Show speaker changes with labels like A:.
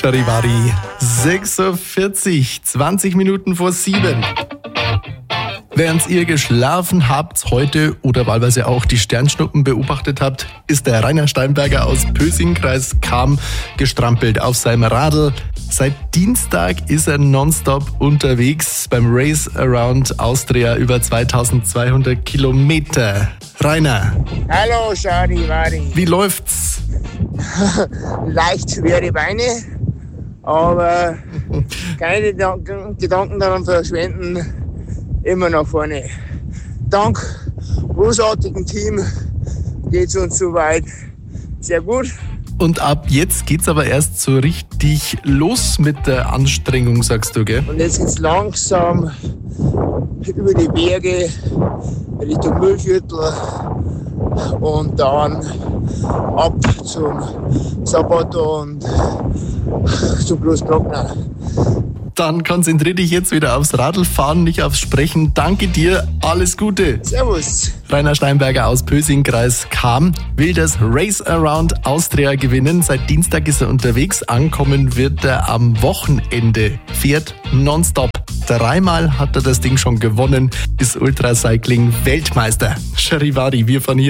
A: Charivari, 6:40, 20 Minuten vor 7. Während ihr geschlafen habt heute oder wahlweise auch die Sternschnuppen beobachtet habt, ist der Rainer Steinberger aus Pösing, Kreis Cham, gestrampelt auf seinem Radl. Seit Dienstag ist er nonstop unterwegs beim Race Around Austria über 2200 Kilometer. Rainer.
B: Hallo Charivari.
A: Wie läuft's?
B: Leicht schwere Beine, aber keine Gedanken daran verschwenden, immer nach vorne. Dank großartigem Team geht's uns soweit sehr gut.
A: Und ab jetzt geht's aber erst so richtig los mit der Anstrengung, sagst du, gell?
B: Und jetzt geht's langsam über die Berge Richtung Mühlviertel und dann ab zum Sabato und zum Großglockner.
A: Dann konzentrier dich jetzt wieder aufs Radlfahren, nicht aufs Sprechen. Danke dir, alles Gute.
B: Servus.
A: Rainer Steinberger aus Pösing, Kreis Cham, will das Race Around Austria gewinnen. Seit Dienstag ist er unterwegs. Ankommen wird er am Wochenende. Fährt nonstop. 3-mal hat er das Ding schon gewonnen. Ist Ultracycling Weltmeister. Charivari, wir fahren hier.